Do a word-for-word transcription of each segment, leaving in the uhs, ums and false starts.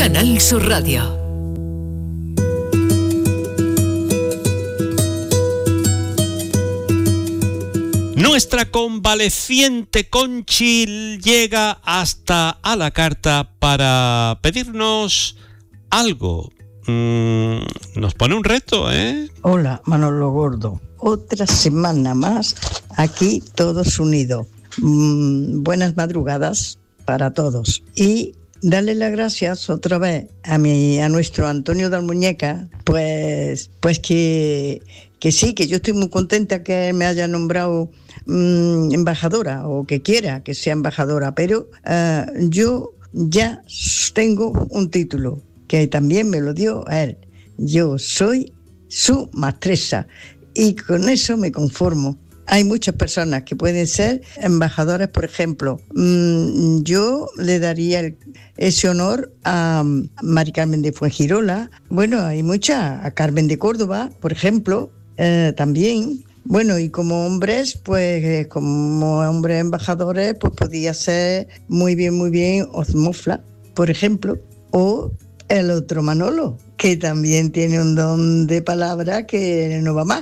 Canal Sur Radio. Nuestra convaleciente Conchi llega hasta a la carta para pedirnos algo. Mm, nos pone un reto, ¿eh? Hola, Manolo Gordo. Otra semana más aquí todos unidos. Mm, buenas madrugadas para todos. Y darle las gracias otra vez a mi, a nuestro Antonio de Almuñeca, pues, pues que, que sí, que yo estoy muy contenta que me haya nombrado mmm, embajadora, o que quiera que sea embajadora, pero uh, yo ya tengo un título que también me lo dio a él. Yo soy su maestresa y con eso me conformo. Hay muchas personas que pueden ser embajadoras, por ejemplo. Mmm, yo le daría el, ese honor a Mari Carmen de Fuengirola. Bueno, hay muchas, a Carmen de Córdoba, por ejemplo, eh, también. Bueno, y como hombres, pues eh, como hombres embajadores, pues podía ser muy bien, muy bien Ozmofla, por ejemplo, o el otro Manolo, que también tiene un don de palabra que no va más.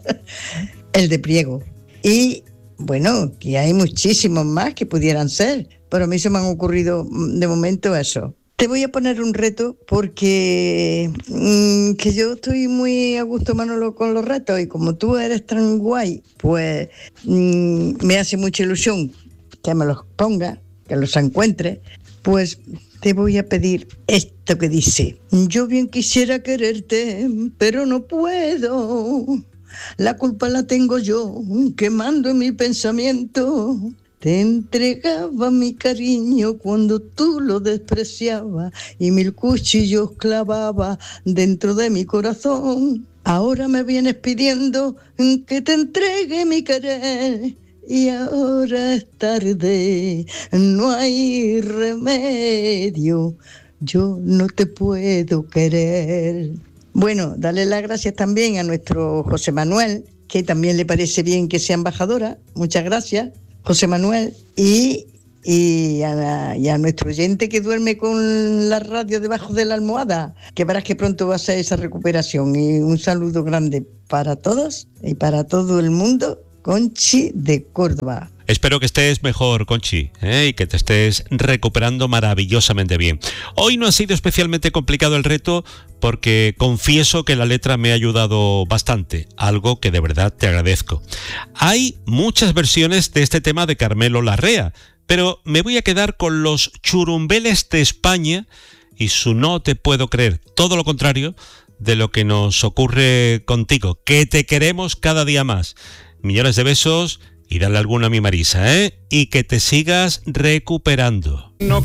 El de Priego. Y bueno, que hay muchísimos más que pudieran ser, pero a mí se me han ocurrido de momento eso. Te voy a poner un reto porque mmm, que yo estoy muy a gusto, Manolo, con los retos, y como tú eres tan guay, pues mmm, me hace mucha ilusión que me los ponga, que los encuentre. Pues te voy a pedir esto que dice: yo bien quisiera quererte, pero no puedo. La culpa la tengo yo, quemando en mi pensamiento. Te entregaba mi cariño cuando tú lo despreciabas y mil cuchillos clavaba dentro de mi corazón. Ahora me vienes pidiendo que te entregue mi querer y ahora es tarde, no hay remedio, yo no te puedo querer. Bueno, darle las gracias también a nuestro José Manuel, que también le parece bien que sea embajadora. Muchas gracias, José Manuel. Y, y, a, la, y a nuestro oyente que duerme con la radio debajo de la almohada, que verás que pronto va a ser esa recuperación. Y un saludo grande para todos y para todo el mundo. Conchi de Córdoba. Espero que estés mejor, Conchi, ¿eh? y que te estés recuperando maravillosamente bien. Hoy no ha sido especialmente complicado el reto porque confieso que la letra me ha ayudado bastante, algo que de verdad te agradezco. Hay muchas versiones de este tema de Carmelo Larrea, pero me voy a quedar con los Churumbeles de España y su No te puedo creer, todo lo contrario de lo que nos ocurre contigo, que te queremos cada día más. Millones de besos y dale alguna a mi Marisa, ¿eh? Y que te sigas recuperando. No